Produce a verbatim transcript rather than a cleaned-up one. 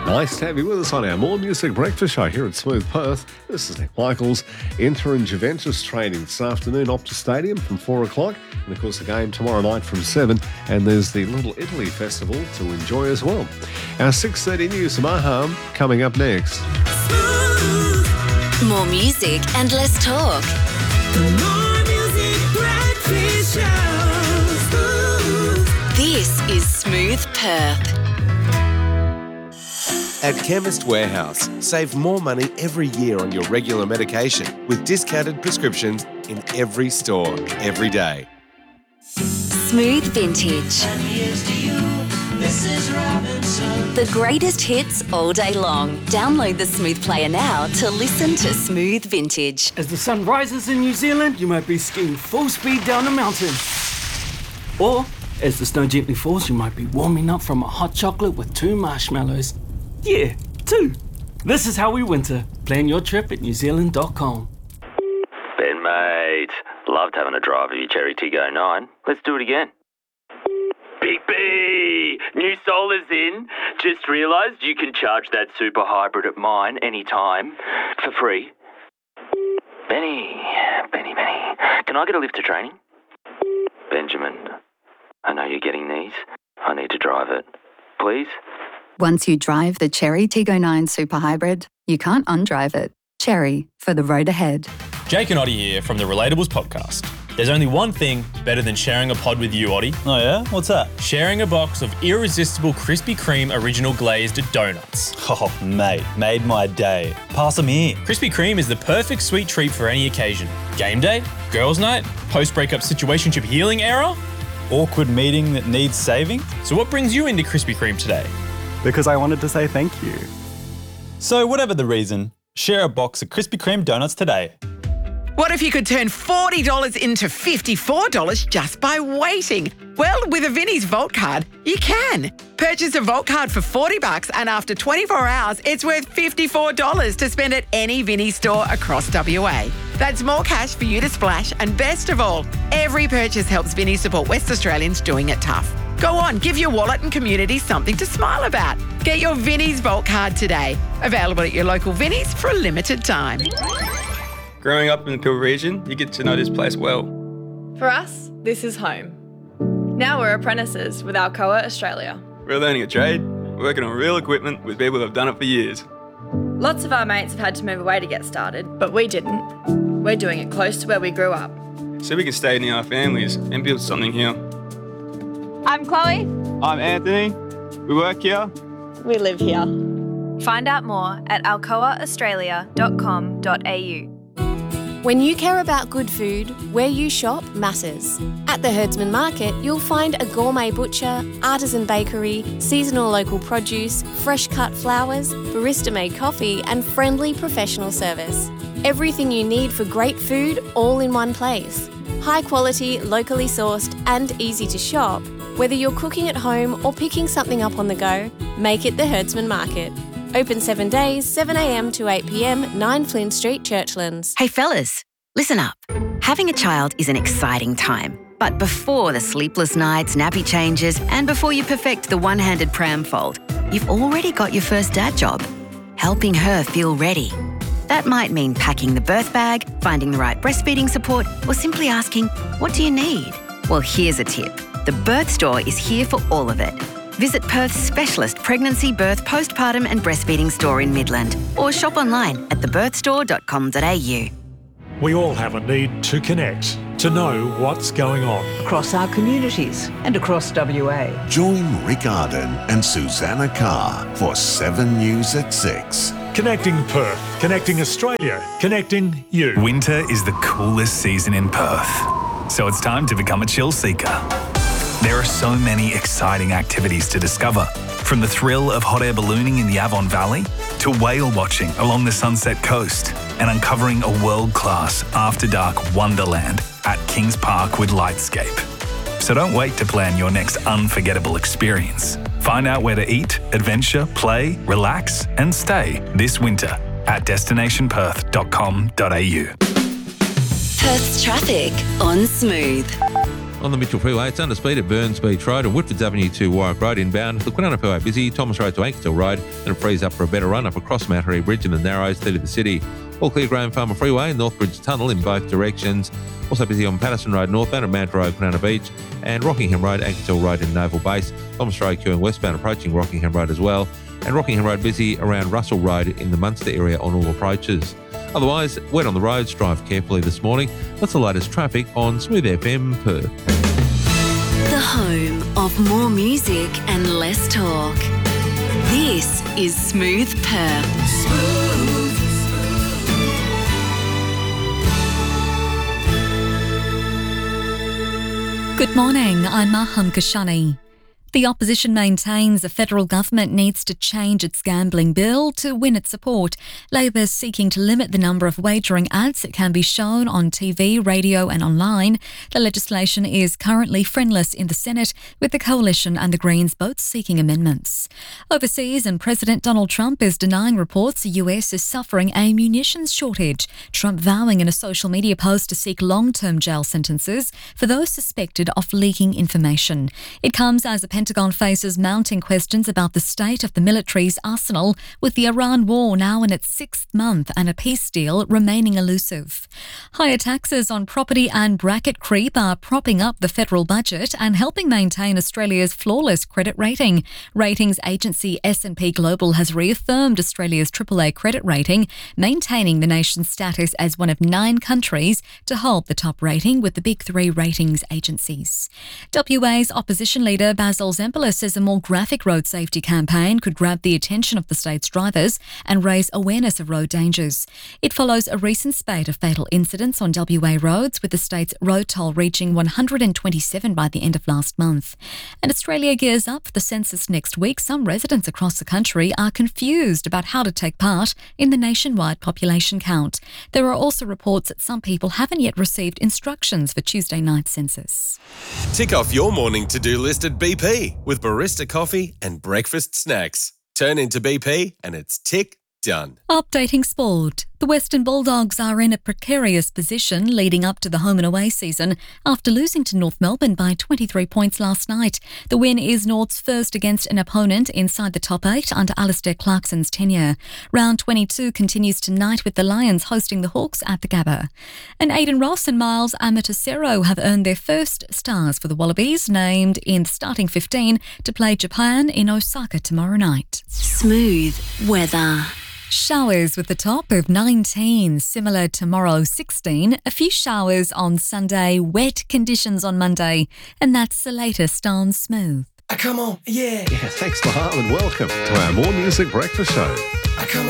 Nice to have you with us on our More Music Breakfast Show here at Smooth Perth. This is Nick Michaels. Inter and Juventus training this afternoon, Optus Stadium from four o'clock. And of course the game tomorrow night from seven. And there's the Little Italy Festival to enjoy as well. Our six thirty news, Maham, coming up next. More music and less talk. More Music Breakfast Show. This is Smooth Perth. At Chemist Warehouse, save more money every year on your regular medication with discounted prescriptions in every store, every day. Smooth Vintage. And here's to you, Missus Robinson. The greatest hits all day long. Download the Smooth Player now to listen to Smooth Vintage. As the sun rises in New Zealand, you might be skiing full speed down a mountain. Or, as the snow gently falls, you might be warming up from a hot chocolate with two marshmallows. Yeah, two. This is how we winter. Plan your trip at new zealand dot com. Ben, mate. Loved having a drive of your Cherry Tiggo nine. Let's do it again. Big B! New solar's in. Just realised you can charge that super hybrid at mine anytime for free. Benny, Benny, Benny. Can I get a lift to training? Benjamin, I know you're getting these. I need to drive it. Please? Once you drive the Cherry Tiggo nine Super Hybrid, you can't undrive it. Cherry, for the road ahead. Jake and Oddie here from the Relatables podcast. There's only one thing better than sharing a pod with you, Oddie. Oh yeah? What's that? Sharing a box of irresistible Krispy Kreme original glazed donuts. Oh, mate, made my day. Pass them here. Krispy Kreme is the perfect sweet treat for any occasion. Game day, girls' night, post-breakup situationship healing era. Awkward meeting that needs saving. So what brings you into Krispy Kreme today? Because I wanted to say thank you. So whatever the reason, share a box of Krispy Kreme donuts today. What if you could turn forty dollars into fifty-four dollars just by waiting? Well, with a Vinnie's Vault card, you can. Purchase a Vault card for forty bucks and after twenty-four hours, it's worth fifty-four dollars to spend at any Vinnie's store across W A. That's more cash for you to splash, and best of all, every purchase helps Vinnie support West Australians doing it tough. Go on, give your wallet and community something to smile about. Get your Vinnie's Vault card today. Available at your local Vinnie's for a limited time. Growing up in the Pilbara region, you get to know this place well. For us, this is home. Now we're apprentices with Alcoa Australia. We're learning a trade, working on real equipment with people that have done it for years. Lots of our mates have had to move away to get started, but we didn't. We're doing it close to where we grew up. So we can stay near our families and build something here. I'm Chloe. I'm Anthony. We work here. We live here. Find out more at alcoa australia dot com dot a u. When you care about good food, where you shop matters. At the Herdsman Market, you'll find a gourmet butcher, artisan bakery, seasonal local produce, fresh cut flowers, barista-made coffee and friendly professional service. Everything you need for great food all in one place. High quality, locally sourced and easy to shop. Whether you're cooking at home or picking something up on the go, make it the Herdsman Market. Open seven days, seven a m to eight p m, nine Flynn Street, Churchlands. Hey fellas, listen up. Having a child is an exciting time. But before the sleepless nights, nappy changes, and before you perfect the one-handed pram fold, you've already got your first dad job. Helping her feel ready. That might mean packing the birth bag, finding the right breastfeeding support, or simply asking, what do you need? Well, here's a tip. The Birth Store is here for all of it. Visit Perth's specialist pregnancy, birth, postpartum and breastfeeding store in Midland or shop online at the birth store dot com dot a u. We all have a need to connect, to know what's going on. Across our communities and across W A. Join Rick Arden and Susanna Carr for seven News at six. Connecting Perth, connecting Australia, connecting you. Winter is the coolest season in Perth, so it's time to become a chill seeker. There are so many exciting activities to discover, from the thrill of hot air ballooning in the Avon Valley to whale watching along the Sunset Coast and uncovering a world-class after-dark wonderland at Kings Park with Lightscape. So don't wait to plan your next unforgettable experience. Find out where to eat, adventure, play, relax and stay this winter at destination perth dot com dot a u. Perth's traffic on Smooth. On the Mitchell Freeway, it's under speed at Burns Beach Road and Woodfords Avenue to Warwick Road inbound. The Kwinana Freeway busy, Thomas Road to Ankerstall Road, and it frees up for a better run up across Mount Harry Bridge and the Narrows through to the city. All clear Graham Farmer Freeway and Northbridge Tunnel in both directions. Also busy on Patterson Road northbound at Mount Road, Kwinana Beach, and Rockingham Road, Ankerstall Road in Naval Base. Thomas Road queuing westbound approaching Rockingham Road as well. And Rockingham Road busy around Russell Road in the Munster area on all approaches. Otherwise, wet on the roads, drive carefully this morning. That's the latest traffic on Smooth F M Perth. The home of more music and less talk. This is Smooth Perth. Smooth. Good morning, I'm Maham Kashani. The opposition maintains the federal government needs to change its gambling bill to win its support. Labor is seeking to limit the number of wagering ads that can be shown on T V, radio and online. The legislation is currently friendless in the Senate, with the Coalition and the Greens both seeking amendments. Overseas, and President Donald Trump is denying reports the U S is suffering a munitions shortage. Trump vowing in a social media post to seek long-term jail sentences for those suspected of leaking information. It comes as the Pentagon faces mounting questions about the state of the military's arsenal, with the Iran war now in its sixth month and a peace deal remaining elusive. Higher taxes on property and bracket creep are propping up the federal budget and helping maintain Australia's flawless credit rating. Ratings agency S and P Global has reaffirmed Australia's triple A credit rating, maintaining the nation's status as one of nine countries to hold the top rating with the big three ratings agencies. W A's opposition leader Basil Zempler says a more graphic road safety campaign could grab the attention of the state's drivers and raise awareness of road dangers. It follows a recent spate of fatal incidents on W A roads, with the state's road toll reaching one hundred twenty-seven by the end of last month. And Australia gears up for the census next week. Some residents across the country are confused about how to take part in the nationwide population count. There are also reports that some people haven't yet received instructions for Tuesday night's census. Tick off your morning to-do list at B P with barista coffee and breakfast snacks. Turn into B P and it's tick done. Updating sport. The Western Bulldogs are in a precarious position leading up to the home and away season after losing to North Melbourne by twenty-three points last night. The win is North's first against an opponent inside the top eight under Alistair Clarkson's tenure. Round twenty-two continues tonight with the Lions hosting the Hawks at the Gabba. And Aidan Ross and Miles Amatosero have earned their first stars for the Wallabies, named in the starting fifteen to play Japan in Osaka tomorrow night. Smooth weather. Showers with a top of nineteen, similar tomorrow sixteen, a few showers on Sunday, wet conditions on Monday, and that's the latest on Smooth. Come on, yeah. Yeah, thanks, Maham, and welcome to our More Music Breakfast Show.